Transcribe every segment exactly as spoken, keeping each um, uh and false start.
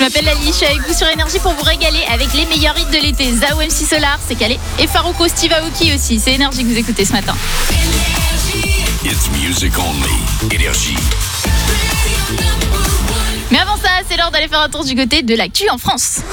Je m'appelle Lali, je suis avec vous sur Énergie pour vous régaler avec les meilleurs hits de l'été. Zao, M C Solar, c'est calé. Et Farouko, Steve Aoki aussi. C'est Énergie que vous écoutez ce matin. It's music only. Énergie. Mais avant ça, c'est l'heure d'aller faire un tour du côté de l'actu en France.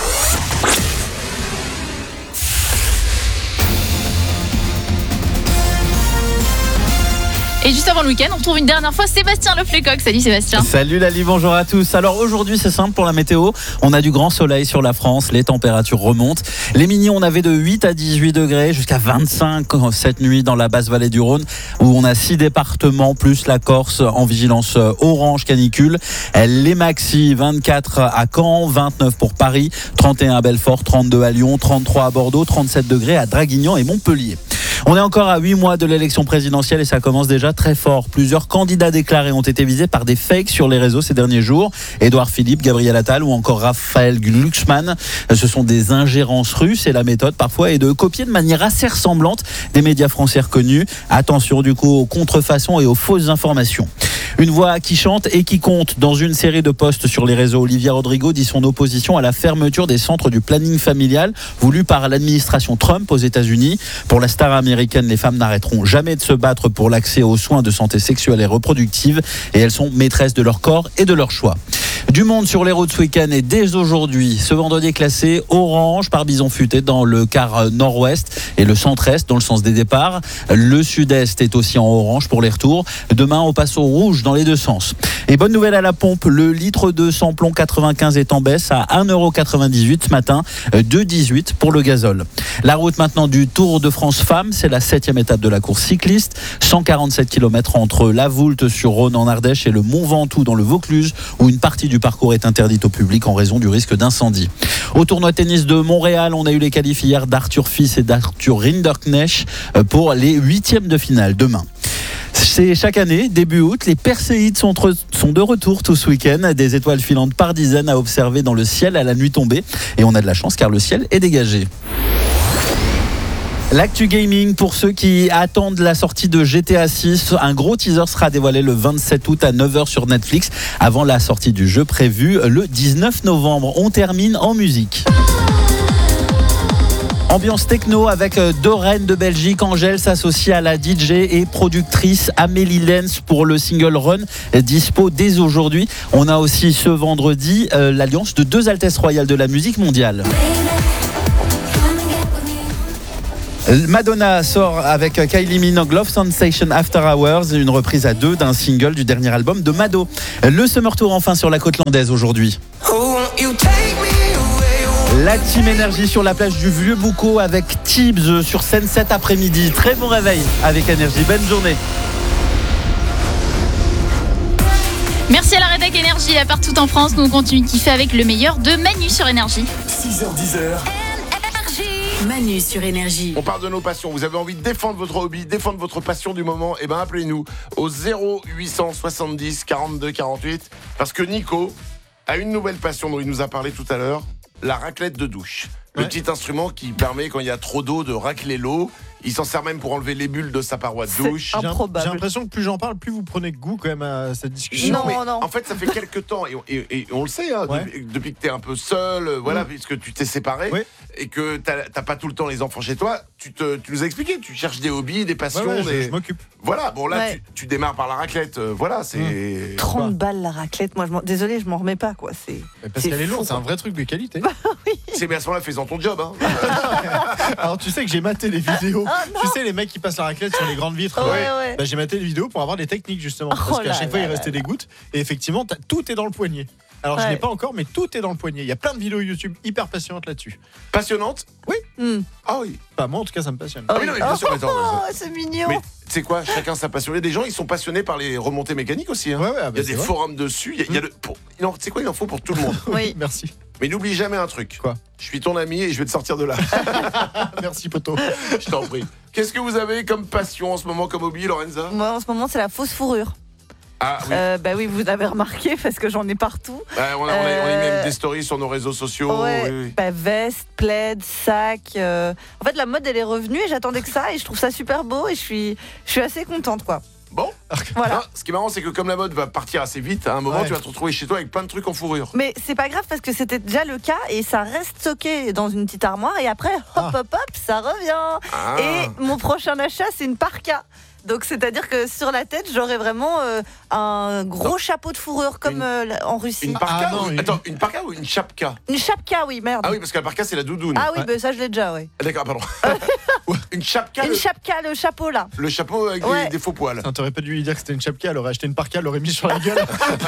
Et juste avant le week-end, on retrouve une dernière fois Sébastien Le Flécoq. Salut Sébastien. Salut Lali, bonjour à tous. Alors aujourd'hui c'est simple pour la météo, on a du grand soleil sur la France, les températures remontent. Les mini on avait de huit à dix-huit degrés jusqu'à vingt-cinq cette nuit dans la basse vallée du Rhône où on a six départements plus la Corse en vigilance orange canicule. Les maxi vingt-quatre à Caen, vingt-neuf pour Paris, trente et un à Belfort, trente-deux à Lyon, trente-trois à Bordeaux, trente-sept degrés à Draguignan et Montpellier. On est encore à huit mois de l'élection présidentielle et ça commence déjà très fort. Plusieurs candidats déclarés ont été visés par des fakes sur les réseaux ces derniers jours. Édouard Philippe, Gabriel Attal ou encore Raphaël Glucksmann. Ce sont des ingérences russes et la méthode parfois est de copier de manière assez ressemblante des médias français reconnus. Attention du coup aux contrefaçons et aux fausses informations. Une voix qui chante et qui compte. Dans une série de posts sur les réseaux, Olivia Rodrigo dit son opposition à la fermeture des centres du planning familial voulu par l'administration Trump aux États-Unis. Pour la star américaine, les femmes n'arrêteront jamais de se battre pour l'accès aux soins de santé sexuelle et reproductive et elles sont maîtresses de leur corps et de leur choix. Du monde sur les routes ce week-end et dès aujourd'hui, ce vendredi est classé orange par bison futé dans le quart nord-ouest et le centre-est dans le sens des départs. Le sud-est est aussi en orange pour les retours. Demain, on passe au rouge dans les deux sens. Et bonne nouvelle à la pompe, le litre de samplon quatre-vingt-quinze est en baisse à un euro quatre-vingt-dix-huit ce matin, deux euros dix-huit pour le gazole. La route maintenant du Tour de France Femmes, c'est la septième étape de la course cycliste. cent quarante-sept kilomètres entre La Voulte-sur-Rhône en Ardèche et le Mont Ventoux dans le Vaucluse, où une partie du parcours est interdite au public en raison du risque d'incendie. Au tournoi tennis de Montréal, on a eu les qualifs hier d'Arthur Fils et d'Arthur Rinderknecht pour les huitièmes de finale demain. C'est chaque année, début août, les Perséides sont, sont de retour tout ce week-end. Des étoiles filantes par dizaines à observer dans le ciel à la nuit tombée. Et on a de la chance car le ciel est dégagé. L'actu gaming pour ceux qui attendent la sortie de G T A six. Un gros teaser sera dévoilé le vingt-sept août à neuf heures sur Netflix avant la sortie du jeu prévue le dix-neuf novembre. On termine en musique. Ambiance techno avec deux reines de Belgique. Angèle s'associe à la D J et productrice Amélie Lenz pour le single Run, dispo dès aujourd'hui. On a aussi ce vendredi euh, l'alliance de deux altesses royales de la musique mondiale. Madonna sort avec Kylie Minogue Love Sensation After Hours, une reprise à deux d'un single du dernier album de Mado. Le Summer Tour enfin sur la côte landaise aujourd'hui. La team Énergie sur la plage du Vieux-Boucau avec Tibbs sur scène cet après-midi. Très bon réveil avec Énergie. Bonne journée. Merci à la rédac Énergie à partout en France. Nous on continue de kiffer avec le meilleur de Manu sur Énergie. six heures dix heures. Manu sur Énergie. On parle de nos passions. Vous avez envie de défendre votre hobby, défendre votre passion du moment? Eh ben appelez-nous au zéro huit cent soixante-dix quarante-deux quarante-huit parce que Nico a une nouvelle passion dont il nous a parlé tout à l'heure, la raclette de douche. Le ouais. petit instrument qui permet, quand il y a trop d'eau, de racler l'eau. Il s'en sert même pour enlever les bulles de sa paroi de douche. J'ai, j'ai l'impression que plus j'en parle, plus vous prenez goût quand même à cette discussion. Non, mais non. En fait, ça fait quelques temps, et, et, et on le sait, hein, ouais. depuis, depuis que t'es un peu seul, euh, voilà, mmh. puisque tu t'es séparé, oui. et que t'as, t'as pas tout le temps les enfants chez toi, tu, te, tu nous as expliqué, tu cherches des hobbies, des passions. Ouais, ouais, des... Je, je m'occupe. Voilà, bon là, ouais. tu, tu démarres par la raclette, euh, voilà, c'est... Mmh. trente balles la raclette, moi, je m'en... désolé, je m'en remets pas, quoi. C'est... Parce c'est qu'elle est lourde, c'est un vrai truc de qualité. Bah, oui. C'est bien à ce moment-là, fais-en ton job. Hein. Alors tu sais que j'ai maté les vidéos, oh, tu sais les mecs qui passent la raclette sur les grandes vitres. Ouais, ouais. Bah, j'ai maté les vidéos pour avoir des techniques justement. Oh parce qu'à là chaque fois là il restait là des gouttes. Et effectivement, tout est dans le poignet. Alors ouais. je l'ai pas encore, mais tout est dans le poignet. Il y a plein de vidéos YouTube hyper passionnantes là-dessus. Passionnantes? Oui. Mm. Ah oui. Bah moi en tout cas ça me passionne. Ah oui, non, mais bien sûr, oh, attends, oh, c'est mignon. Mais tu sais quoi, chacun sa passion. Il y a des gens, ils sont passionnés par les remontées mécaniques aussi. Hein. Ouais, ouais, bah, il y a des vrai. forums dessus. Il y a, il y a le, pour, non, tu sais quoi, il en faut pour tout le monde. Oui. Merci. Mais n'oublie jamais un truc. Quoi? Je suis ton ami et je vais te sortir de là. Merci poto. Je t'en prie. Qu'est-ce que vous avez comme passion en ce moment, comme hobby, Lorenza? Moi en ce moment c'est la fausse fourrure. Ah oui. Euh, bah oui, vous avez remarqué parce que j'en ai partout. Bah, on, a, on, a, euh... on a même des stories sur nos réseaux sociaux. Ouais, oui, oui. Bah, veste, plaid, sac. Euh... En fait, la mode elle est revenue et j'attendais que ça et je trouve ça super beau et je suis, je suis assez contente quoi. Bon, Voilà. non, ce qui est marrant, c'est que comme la mode va partir assez vite, à un moment, Ouais. tu vas te retrouver chez toi avec plein de trucs en fourrure. Mais c'est pas grave parce que c'était déjà le cas et ça reste stocké dans une petite armoire et après, hop, Ah. hop, hop, ça revient. Ah. Et mon prochain achat, c'est une parka. Donc c'est-à-dire que sur la tête, j'aurai vraiment euh, un gros Non. chapeau de fourrure comme Une- euh, en Russie. Une parka Ah, non, ou... une- Attends, une parka ou une chapka? Une chapka, oui, merde. Ah oui, parce que la parka, c'est la doudoune. Ah oui, Ouais. bah, ça je l'ai déjà, oui. Ah, d'accord, pardon. Une chapka, Une le... chapka, le chapeau là. le chapeau avec des- Ouais. des, faux poils. Putain, T'aurais pas dû lui dire que c'était une chapka, elle aurait acheté une parka, elle l'aurait mis sur la gueule.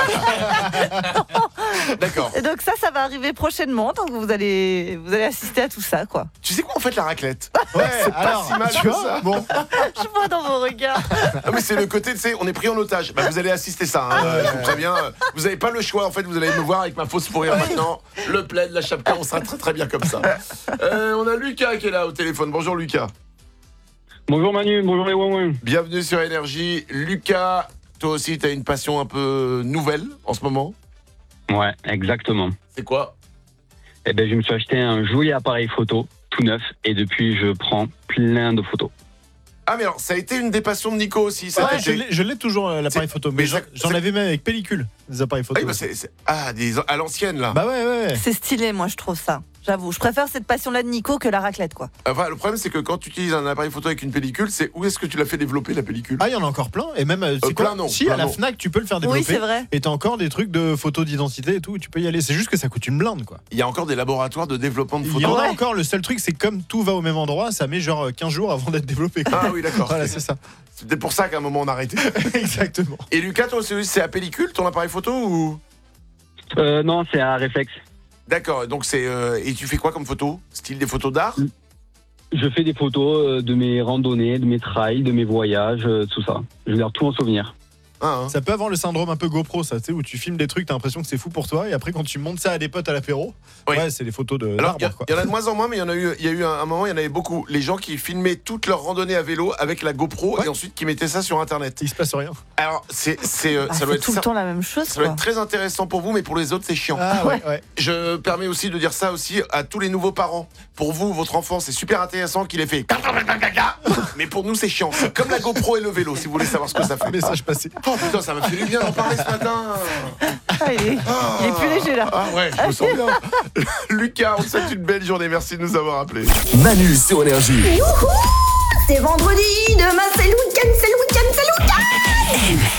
D'accord. Et donc ça, ça va arriver prochainement. Donc vous allez, vous allez assister à tout ça, quoi. Tu sais quoi, en fait, la raclette? Ouais, C'est pas alors, si mal tu que vois, ça. Bon, Je vois dans vos regards. Ah, mais c'est le côté, tu sais, on est pris en otage. Bah, vous allez assister ça, hein. Euh, très bien. Vous n'avez pas le choix, en fait, vous allez me voir avec ma fausse fourrure maintenant. Le plaid, la chapka, on sera très très bien comme ça. Euh, on a Lucas qui est là au téléphone. Bonjour Lucas. Bonjour Manu, bonjour les Wouin. Bienvenue sur Énergie. Lucas, toi aussi, tu as une passion un peu nouvelle en ce moment. Ouais, exactement. C'est quoi? Eh ben, je me suis acheté un joli appareil photo, tout neuf, et depuis, je prends plein de photos. Ah, mais alors, ça a été une des passions de Nico aussi. cet ouais, été. je l'ai- je l'ai toujours euh, l'appareil C'est- photo, mais mais j'en ça- j'en c'est- avais même avec pellicule, des appareils Ah, photo. oui, bah, c'est- c'est- ah, des... à l'ancienne, là. Bah ouais, ouais, ouais. C'est stylé, moi, je trouve ça. J'avoue, je préfère cette passion-là de Nico que la raclette, quoi. Enfin, le problème, c'est que quand tu utilises un appareil photo avec une pellicule, c'est où est-ce que tu l'as fait développer, la pellicule? Ah, il y en a encore plein, et même, euh, c'est Euh, quoi plein, non, Si, plein, à la non. Fnac, tu peux le faire Oui, développer. c'est vrai. Et t'as encore des trucs de photos d'identité et tout, tu peux y aller. C'est juste que ça coûte une blinde, quoi. Il y a encore des laboratoires de développement de Il y photos. en a Ouais. encore, le seul truc, c'est que comme tout va au même endroit, ça met genre quinze jours avant d'être développé, quoi. Ah oui, d'accord. Voilà, c'est ça. C'était pour ça qu'à un moment, on a arrêté. Exactement. Et Lucas, toi aussi, c'est à pellicule, ton appareil photo ou... Euh, non, c'est un réflexe. D'accord, donc c'est... euh, Et tu fais quoi comme photo? Style des photos d'art? Je fais des photos euh, de mes randonnées, de mes trails, de mes voyages, euh, tout ça. Je garde tout en souvenir. Ah, hein. Ça peut avoir le syndrome un peu GoPro, ça, tu sais, où tu filmes des trucs, t'as l'impression que c'est fou pour toi, et après quand tu montes ça à des potes à l'apéro, Oui. ouais, c'est des photos de Alors, il y, a- d'arbres, quoi. il y en a de moins en moins, mais il y en a eu, il y a eu un, un moment, il y en avait beaucoup. Les gens qui filmaient toute leur randonnée à vélo avec la GoPro Ouais. et ensuite qui mettaient ça sur Internet. Il se passe rien. Alors, c'est, c'est, euh, Ah, ça doit c'est être tout ça- le temps la même chose, ça doit quoi. être très intéressant pour vous, mais pour les autres, c'est chiant. Ah ouais, ouais. Je permets aussi de dire ça aussi à tous les nouveaux parents. Pour vous, votre enfant, c'est super intéressant qu'il ait fait. Mais pour nous, c'est chiant. C'est comme la GoPro et le vélo, si vous voulez savoir ce que ça fait. Message passé. Oh putain, ça m'a fait du bien d'en parler ce matin. Ah, il, est, il est plus léger, là. Ah ouais, je me sens bien. Lucas, on te souhaite une belle journée. Merci de nous avoir appelés. Manu sur Énergie. C'est vendredi, demain c'est le week-end, c'est le week-end, c'est le week-end.